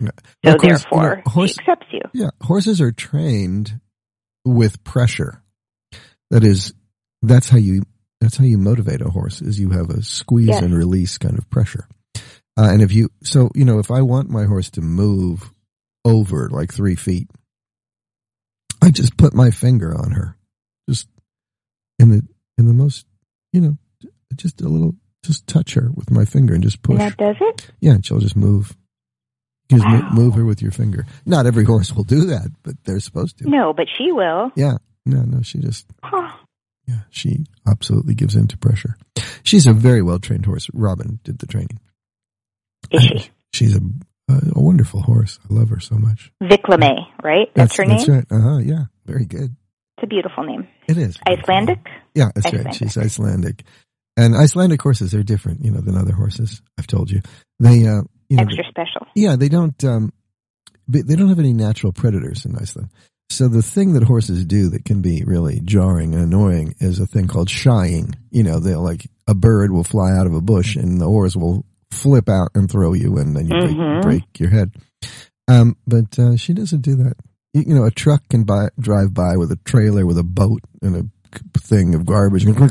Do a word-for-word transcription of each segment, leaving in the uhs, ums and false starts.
Yeah. So well, course, therefore, you know, horse, she accepts you. Yeah, horses are trained with pressure. That is, that's how you that's how you motivate a horse. Is you have a squeeze Yes. and release kind of pressure. Uh, and if you, so you know, if I want my horse to move over like three feet, I just put my finger on her, just in the in the most, you know, just a little, just touch her with my finger and just push. And that does it? Yeah, and she'll just move. Just Wow. move her with your finger. Not every horse will do that, but they're supposed to. No, but she will. Yeah. No, no, she just, Huh. yeah, she absolutely gives in to pressure. She's a very well-trained horse. Robin did the training. Is she? She's a, a, a wonderful horse. I love her so much. Vic LeMay, right? That's, That's her name? That's right. Uh-huh, yeah. Very good. It's a beautiful name. It is. Icelandic? Yeah, that's Icelandic. right. She's Icelandic. And Icelandic horses, they're different, you know, than other horses. I've told you. They, uh, you know, Extra special. yeah, they don't, um, they don't have any natural predators in Iceland. So the thing that horses do that can be really jarring and annoying is a thing called shying. You know, they'll like, a bird will fly out of a bush and the horse will flip out and throw you and then you Mm-hmm. break, break your head. Um, but, uh, she doesn't do that. You, you know, a truck can buy, drive by with a trailer with a boat and a thing of garbage and,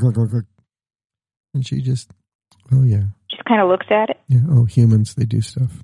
and she just, oh yeah. Just kind of looks at it. Yeah. Oh, humans, they do stuff.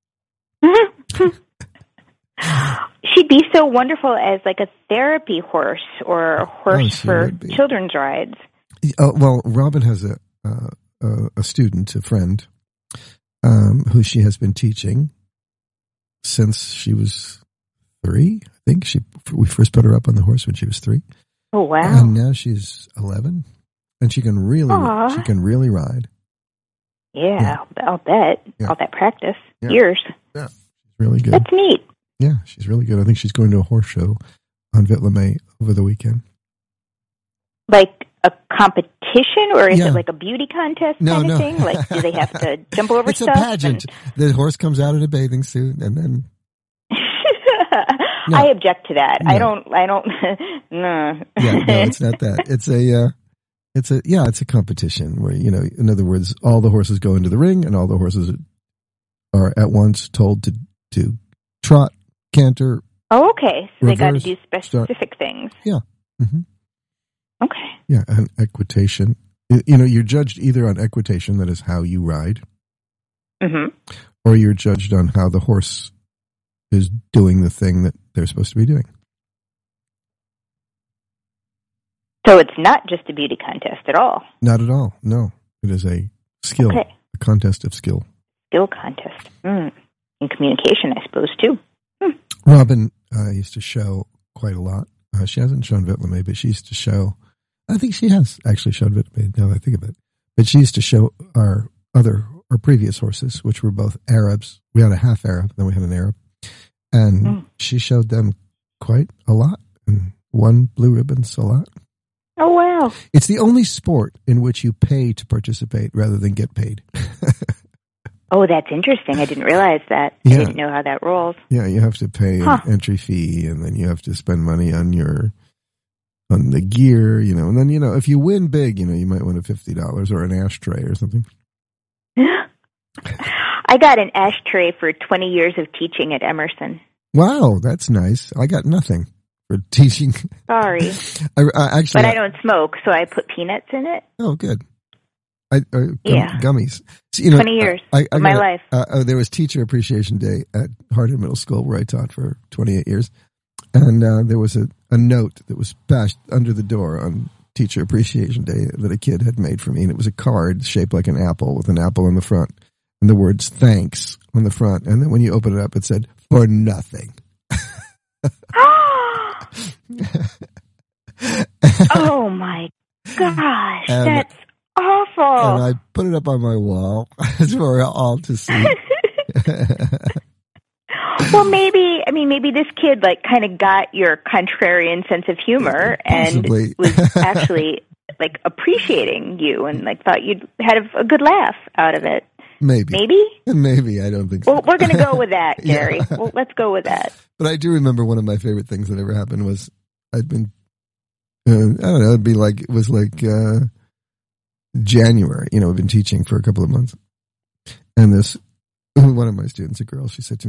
She'd be so wonderful as like a therapy horse or a horse Oh, she for would be. children's rides. Oh, well, Robin has a, uh, a, a student, a friend, um, who she has been teaching since she was three. I think she, we first put her up on the horse when she was three. Oh, wow. And now she's eleven and she can really, Aw. she can really ride. Yeah, I'll bet. Yeah. All that practice. Yeah. Years. Yeah. She's really good. That's neat. Yeah, she's really good. I think she's going to a horse show on Vic LeMay over the weekend. Like a competition, or is Yeah. it like a beauty contest No, kind no. of thing? Like, do they have to jump over It's stuff? a pageant. The horse comes out in a bathing suit and then And... I object to that. No. I don't, I don't, no. yeah, no, it's not that. It's a, uh, it's a, yeah, it's a competition where, you know, in other words, all the horses go into the ring and all the horses are at once told to, to trot, canter. Oh, okay. So they got to Reverse, do specific things. Yeah. Mm-hmm. Okay. Yeah. And equitation. You you know, you're judged either on equitation, that is how you ride, Mm-hmm. or you're judged on how the horse is doing the thing that they're supposed to be doing. So it's not just a beauty contest at all. Not at all. No, it is a skill, Okay. a contest of skill. Skill contest. Mm. And communication, I suppose, too. Hmm. Robin uh, used to show quite a lot. Uh, she hasn't shown Vic LeMay, but she used to show, I think she has actually shown Vic LeMay now that I think of it. But she used to show our other, our previous horses, which were both Arabs. We had a half Arab, then we had an Arab. And Mm. she showed them quite a lot and won blue ribbons a lot. Oh, wow. It's the only sport in which you pay to participate rather than get paid. Oh, that's interesting. I didn't realize that. Yeah. I didn't know how that rolls. Yeah, you have to pay Huh. an entry fee, and then you have to spend money on your on the gear, you know. And then, you know, if you win big, you know, you might win a fifty dollars or an ashtray or something. I got an ashtray for twenty years of teaching at Emerson. Wow, that's nice. I got nothing for teaching. Sorry. I, I actually, But I don't smoke, so I put peanuts in it. oh, good. I, uh, gum, Yeah. gummies. So, you know, twenty years I, I of my got a- life. Uh, uh, there was Teacher Appreciation Day at Hardin Middle School where I taught for twenty-eight years. And uh, there was a, a note that was bashed under the door on Teacher Appreciation Day that a kid had made for me. And it was a card shaped like an apple with an apple in the front and the words thanks on the front. And then when you open it up, it said, for nothing. Oh, my gosh. And- That's awful. And I put it up on my wall for all to see. Well, maybe, I mean, maybe this kid, like, kind of got your contrarian sense of humor Possibly. and was actually, like, appreciating you and, like, thought you'd had a, a good laugh out of it. Maybe. Maybe? Maybe. I don't think so. Well, we're going to go with that, Yeah. Gary. Well, let's go with that. But I do remember one of my favorite things that ever happened was I'd been, uh, I don't know, it'd be like, it was like uh, January, you know, I've been teaching for a couple of months. And this, one of my students, a girl, she said to me,